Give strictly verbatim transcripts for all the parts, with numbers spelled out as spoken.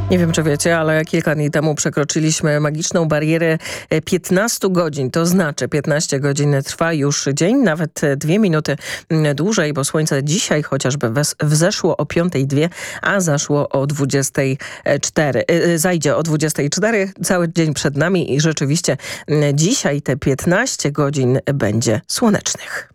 Nie wiem, czy wiecie, ale kilka dni temu przekroczyliśmy magiczną barierę piętnastu godzin. To znaczy piętnaście godzin trwa już dzień, nawet dwie minuty dłużej, bo słońce dzisiaj chociażby wzeszło o piątej dwie, a zaszło o dwudziestej cztery. Zajdzie o dwudziestej cztery, cały dzień przed nami i rzeczywiście dzisiaj te piętnaście godzin będzie słonecznych.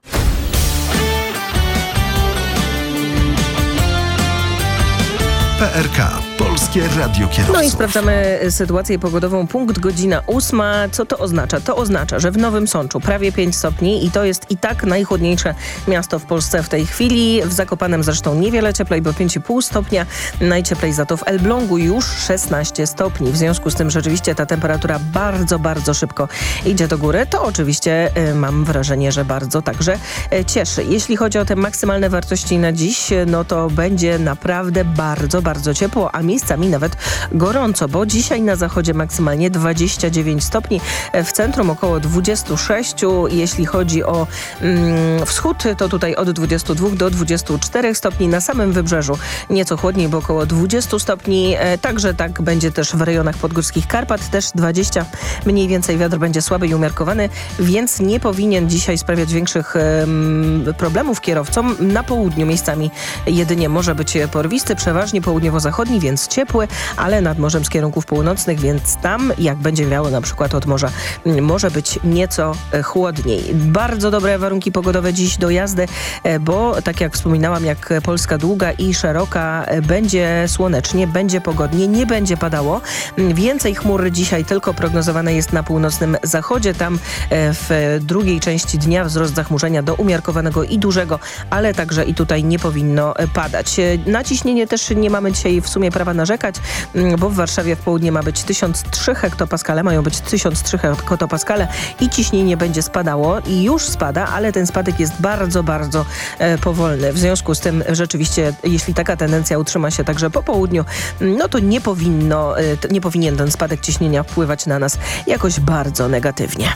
P R K. Polskie Radio Kierowców. No i sprawdzamy sytuację pogodową. Punkt godzina ósma. Co to oznacza? To oznacza, że w Nowym Sączu prawie pięć stopni i to jest i tak najchłodniejsze miasto w Polsce w tej chwili. W Zakopanem zresztą niewiele cieplej, bo pięć i pół stopnia. Najcieplej za to w Elblągu już szesnaście stopni. W związku z tym rzeczywiście ta temperatura bardzo, bardzo szybko idzie do góry. To oczywiście y, mam wrażenie, że bardzo także y, cieszy. Jeśli chodzi o te maksymalne wartości na dziś, no to będzie naprawdę bardzo, bardzo ciepło, a miejscami nawet gorąco, bo dzisiaj na zachodzie maksymalnie dwadzieścia dziewięć stopni, w centrum około dwadzieścia sześć. Jeśli chodzi o mm, wschód, to tutaj od dwudziestu dwóch do dwudziestu czterech stopni. Na samym wybrzeżu nieco chłodniej, bo około dwudziestu stopni. E, także tak będzie też w rejonach podgórskich Karpat, też dwadzieścia. Mniej więcej wiatr będzie słaby i umiarkowany, więc nie powinien dzisiaj sprawiać większych um, problemów kierowcom. Na południu miejscami jedynie może być porwisty, przeważnie południowo-zachodni, więc ciepły, ale nad morzem z kierunków północnych, więc tam, jak będzie wiało na przykład od morza, może być nieco chłodniej. Bardzo dobre warunki pogodowe dziś do jazdy, bo tak jak wspominałam, jak Polska długa i szeroka, będzie słonecznie, będzie pogodnie, nie będzie padało. Więcej chmur dzisiaj tylko prognozowane jest na północnym zachodzie. Tam w drugiej części dnia wzrost zachmurzenia do umiarkowanego i dużego, ale także i tutaj nie powinno padać. Na ciśnienie też nie mamy dzisiaj w sumie prawa narzekać, bo w Warszawie w południe ma być tysiąc trzy hektopaskale, mają być tysiąc trzy hektopaskale i ciśnienie będzie spadało i już spada, ale ten spadek jest bardzo, bardzo e, powolny. W związku z tym rzeczywiście, jeśli taka tendencja utrzyma się także po południu, no to nie powinno, e, nie powinien ten spadek ciśnienia wpływać na nas jakoś bardzo negatywnie.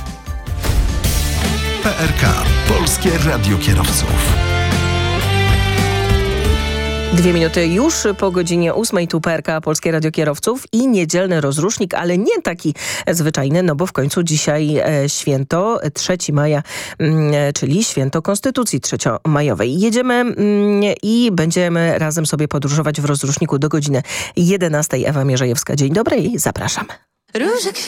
P R K. Polskie Radio Kierowców. Dwie minuty już po godzinie ósmej, tu P R K, Polskie Radio Kierowców i niedzielny rozrusznik, ale nie taki zwyczajny, no bo w końcu dzisiaj e, święto trzeciego maja, mm, czyli święto Konstytucji trzeciomajowej. Jedziemy mm, i będziemy razem sobie podróżować w rozruszniku do godziny jedenastej. Ewa Mierzejewska, dzień dobry i zapraszam. Róże